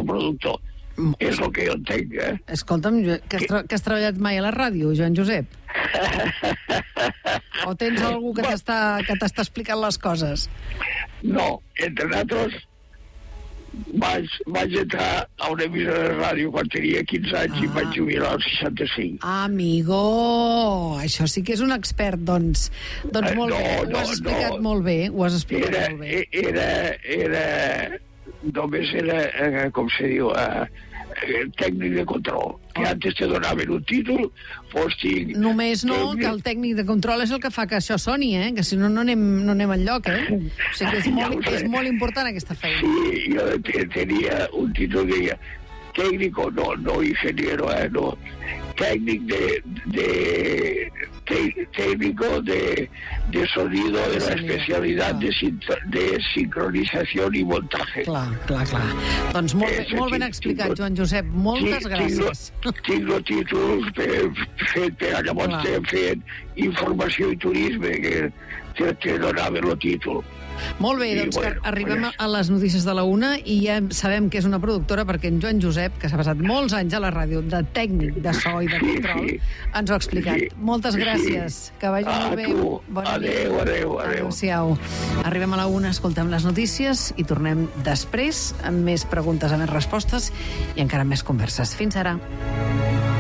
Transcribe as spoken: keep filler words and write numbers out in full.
productor. És el que jo entenc, eh? Escolta'm, que has, tra que has treballat mai a la ràdio, Joan Josep? O tens algú que t'està que t'està explicant les coses? No, entre nosaltres vaig, vaig entrar a una emissora de ràdio quan tenia quinze anys ah. i vaig jubilar als seixanta-cinc. Amigo, això sí que és un expert, doncs. Doncs molt no, bé, ho no, has explicat no. molt bé, ho has explicat era, molt bé. Era, era, només era, com se diu, tècnic de control. Que oh. antes te donaven un títol, fos tinc... Només no, tècnic... que el tècnic de control és el que fa que això soni, eh? Que si no, no anem, no anem enlloc, eh? O sigui que és molt, ja és molt important aquesta feina. Sí, jo tenia un títol que deia tècnico, no, no ingeniero, eh? No. Tècnic de... de técnico de, de sonido de la especialidad de, de sincronización y montaje. Clar, clar, clar. Doncs molt, bé, molt ben explicat, Joan Josep. Moltes sí, gràcies. Tinc els títols fet per llavors estem fent informació i turisme que te, te donaven el títol. Molt bé, doncs bueno, arribem pues... a les notícies de la una i ja sabem que és una productora perquè en Joan Josep, que s'ha passat molts anys a la ràdio de tècnic, de so i de control, sí, sí. ens ho ha explicat. Sí, Moltes gràcies. Sí. Que vagi molt bé. Bona adéu, nit. Adéu, adéu. Adéu-siau. Arribem a la una, escoltem les notícies i tornem després amb més preguntes, amb més respostes i encara més converses. Fins ara.